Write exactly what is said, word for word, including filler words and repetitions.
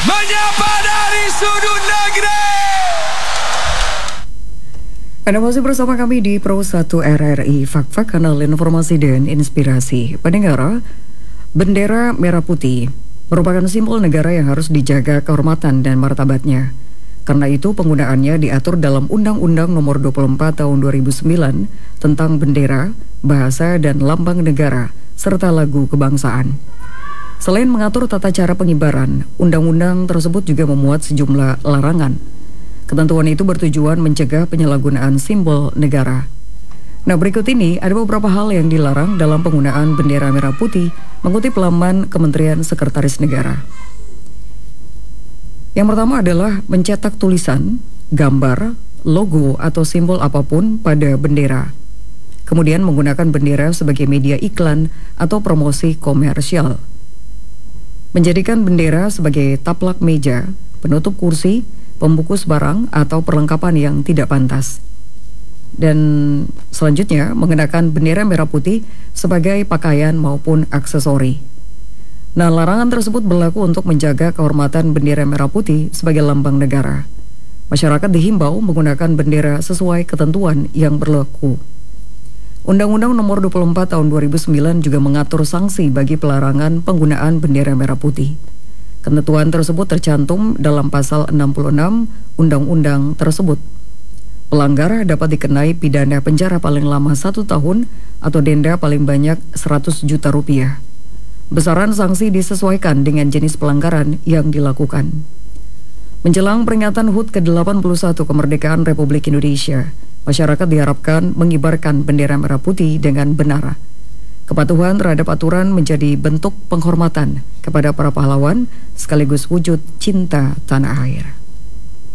menyapa dari sudut negeri. Anda masih bersama kami di Pro satu R R I, Fak-Fak, kanal informasi dan inspirasi. Pendengar, bendera merah putih merupakan simbol negara yang harus dijaga kehormatan dan martabatnya. Karena itu penggunaannya diatur dalam Undang-Undang Nomor dua puluh empat Tahun dua ribu sembilan tentang bendera, bahasa dan lambang negara, serta lagu kebangsaan. Selain mengatur tata cara pengibaran, undang-undang tersebut juga memuat sejumlah larangan. Ketentuan itu bertujuan mencegah penyalahgunaan simbol negara. Nah, berikut ini ada beberapa hal yang dilarang dalam penggunaan bendera merah putih mengutip laman Kementerian Sekretaris Negara. Yang pertama adalah mencetak tulisan, gambar, logo atau simbol apapun pada bendera. Kemudian menggunakan bendera sebagai media iklan atau promosi komersial. Menjadikan bendera sebagai taplak meja, penutup kursi, pembungkus barang atau perlengkapan yang tidak pantas. Dan selanjutnya mengenakan bendera merah putih sebagai pakaian maupun aksesori. Nah, larangan tersebut berlaku untuk menjaga kehormatan bendera merah putih sebagai lambang negara. Masyarakat dihimbau menggunakan bendera sesuai ketentuan yang berlaku. Undang-Undang Nomor dua puluh empat Tahun dua ribu sembilan juga mengatur sanksi bagi pelarangan penggunaan bendera merah putih. Ketentuan tersebut tercantum dalam pasal enam puluh enam undang-undang tersebut. Pelanggar dapat dikenai pidana penjara paling lama satu tahun atau denda paling banyak seratus juta rupiah. Besaran sanksi disesuaikan dengan jenis pelanggaran yang dilakukan. Menjelang peringatan H U T ke delapan puluh satu kemerdekaan Republik Indonesia, masyarakat diharapkan mengibarkan bendera merah putih dengan benar. Kepatuhan terhadap aturan menjadi bentuk penghormatan kepada para pahlawan sekaligus wujud cinta tanah air.